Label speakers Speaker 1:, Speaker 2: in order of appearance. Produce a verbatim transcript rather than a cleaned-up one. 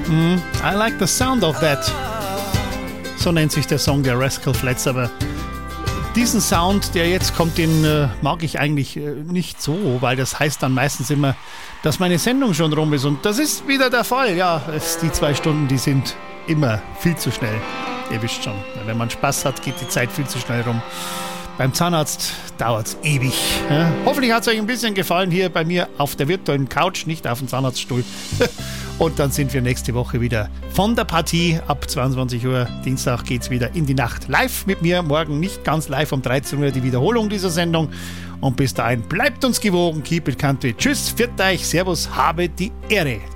Speaker 1: Mm, I like the sound of that. So nennt sich der Song der Rascal Flatts, aber diesen Sound, der jetzt kommt, den äh, mag ich eigentlich äh, nicht so, weil das heißt dann meistens immer, dass meine Sendung schon rum ist und das ist wieder der Fall. Ja, es, die zwei Stunden, die sind immer viel zu schnell. Ihr wisst schon, wenn man Spaß hat, geht die Zeit viel zu schnell rum. Beim Zahnarzt dauert es ewig. Ja? Hoffentlich hat es euch ein bisschen gefallen hier bei mir auf der virtuellen Couch, nicht auf dem Zahnarztstuhl. Und dann sind wir nächste Woche wieder von der Partie. Ab zweiundzwanzig Uhr Dienstag geht es wieder in die Nacht live mit mir. Morgen nicht ganz live um dreizehn Uhr die Wiederholung dieser Sendung. Und bis dahin bleibt uns gewogen. Keep it country. Tschüss, pfiat euch, servus, habe die Ehre.